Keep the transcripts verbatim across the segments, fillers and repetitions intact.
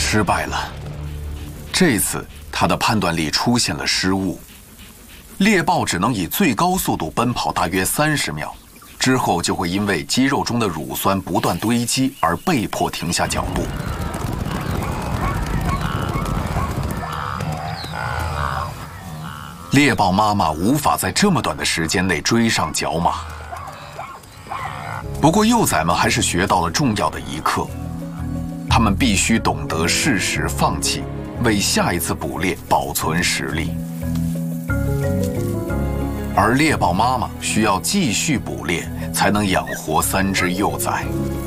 失败了。这次他的判断力出现了失误，猎豹只能以最高速度奔跑大约三十秒，之后就会因为肌肉中的乳酸不断堆积而被迫停下脚步。猎豹妈妈无法在这么短的时间内追上角马。不过幼崽们还是学到了重要的一课，他们必须懂得适时放弃，为下一次捕猎保存实力。而猎豹妈妈需要继续捕猎，才能养活三只幼崽。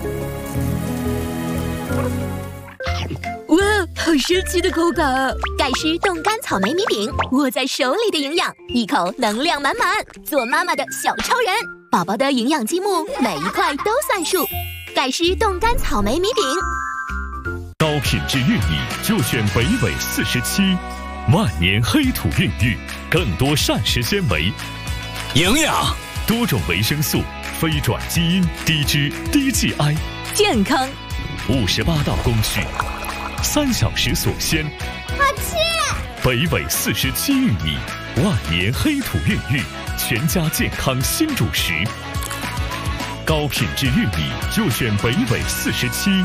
哇，好神奇的口感啊！ 盖诗冻干草莓米饼，握在手里的营养，一口能量满满，做妈妈的小超人。宝宝的营养积木，每一块都算数。盖诗冻干草莓米饼。 高品质玉米就选北纬四十七，万年黑土孕育，更多膳食纤维。 营养， 多种维生素，非转基因，低脂低 G I， 健康， 五十八道工序，三小时锁鲜。 好吃！ 北纬四十七玉米，万年黑土孕育，全家健康新主食。高品质玉米就选北纬四十七。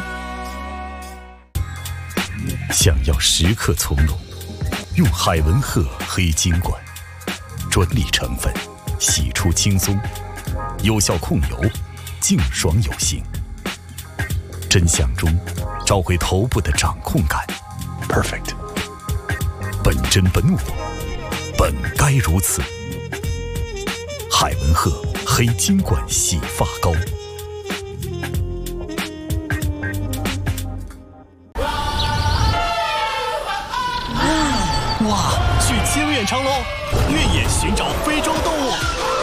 想要时刻从容，用海文赫黑金管，专利成分。洗出轻松，有效控油，净爽有型。真相中找回头部的掌控感 ，perfect。本真本我，本该如此。海文赫黑金管洗发膏。 哇，去清远长隆，越野寻找非洲动物。